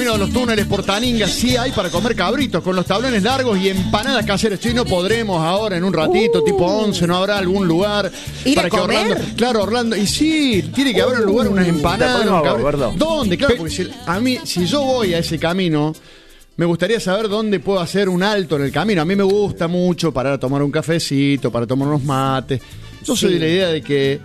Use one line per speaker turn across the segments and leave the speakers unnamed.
camino de los túneles por Taninga sí hay para comer cabritos con los tablones largos y empanadas caseras. Sí, no podremos ahora en un ratito, tipo 11, no habrá algún lugar
¿Ir
para
a
que
comer?
Orlando, y sí, tiene que haber un lugar, unas empanadas, un cabrito. ¿Dónde? Claro, porque si yo voy a ese camino, me gustaría saber dónde puedo hacer un alto en el camino. A mí me gusta mucho parar a tomar un cafecito, para tomar unos mates. Yo soy de la idea de que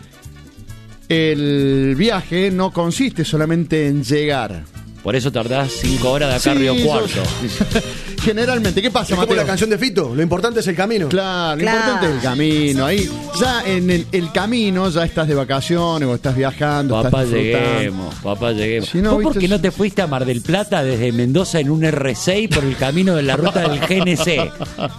el viaje no consiste solamente en llegar.
Por eso tardás 5 horas de acá a Río Cuarto.
Generalmente, ¿qué pasa,
Es como
Mateo?
la canción de Fito, lo importante es el camino.
Claro, lo importante es el camino. Ahí, ya en el camino, ya estás de vacaciones o estás viajando.
Papá,
estás
lleguemos.
Si no,
¿Vos por
viste,
qué no te fuiste a Mar del Plata desde Mendoza en un R6 por el camino de la ruta del GNC?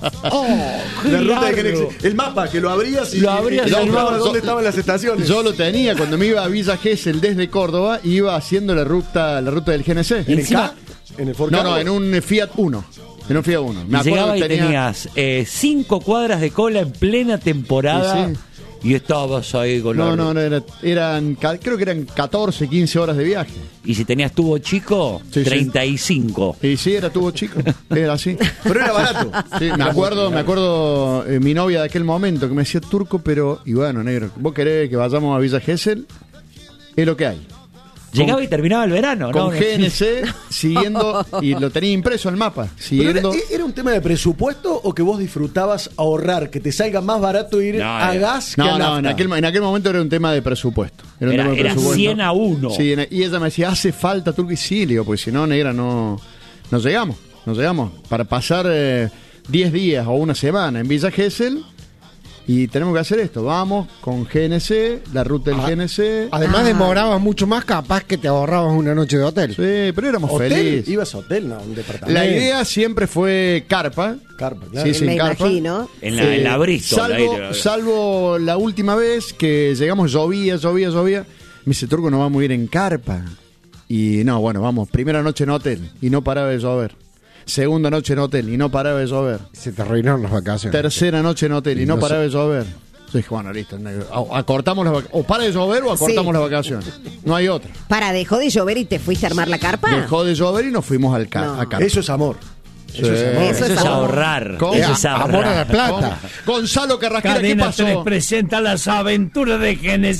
La ruta de GNC. El mapa, que lo abrías y
Lo abrías,
y
no,
mostraba
no,
dónde estaban las estaciones.
Yo lo tenía cuando me iba a Villa Gesell desde Córdoba, iba haciendo la ruta del GNC.
¿En el
Encima-
K? ¿En el Ford
No,
Ka?
no, en un Fiat Uno. En un Fiat Uno. Me
Y
acuerdo
llegaba
que
y tenías 5 cuadras de cola en plena temporada
Sí,
y estabas ahí con la...
No, creo que eran 14, 15 horas de viaje.
Y si tenías tubo chico,
Sí, sí.
35.
Y sí, era tubo chico, era así.
Pero era barato.
Sí, me acuerdo mi novia de aquel momento que me decía Turco, pero, y bueno, negro, vos querés que vayamos a Villa Gesell, es lo que hay.
Llegaba y terminaba el verano, ¿no?
Con GNC siguiendo, y lo tenía impreso el mapa,
Pero
siguiendo.
¿era un tema de presupuesto o que vos disfrutabas ahorrar, que te salga más barato ir a gas que a
No,
nafta?
en aquel momento era un tema de presupuesto. Un
Era
tema de presupuesto.
100-1.
Sí, y ella me decía, hace falta Turco, y sí, le digo, porque si no, negra, no llegamos. Para pasar 10 días o una semana en Villa Gesell. Y tenemos que hacer esto, vamos con GNC, la ruta del GNC.
Además demorabas mucho más, capaz que te ahorrabas una noche de hotel.
Sí, pero éramos
¿Hotel?
felices.
¿Ibas a hotel? No, un departamento.
La idea siempre fue carpa.
Carpa, claro.
Sí,
Me
en carpa.
imagino.
En la Bristol.
Salvo la última vez que llegamos, llovía. Me dice, Turco, no vamos a ir en carpa. Y no, bueno, vamos, primera noche en hotel y no paraba de llover. Segunda noche en hotel y no paraba de llover.
Se te arruinaron las vacaciones.
Tercera noche en hotel y no paraba de llover. Yo dije, bueno, listo, acortamos las vacaciones. O para de llover o acortamos
Sí.
las vacaciones. No hay otra.
¿Dejó de llover y te fuiste a armar la carpa?
Dejó de llover y nos fuimos
No.
a carpa.
Eso es amor.
Sí.
Eso es amor.
Eso es ahorrar.
¿Cómo?
Eso es ahorrar.
Amor a la plata.
Gonzalo Carrasquera, ¿qué
Cadena
pasó?
3 presenta las aventuras de GNC.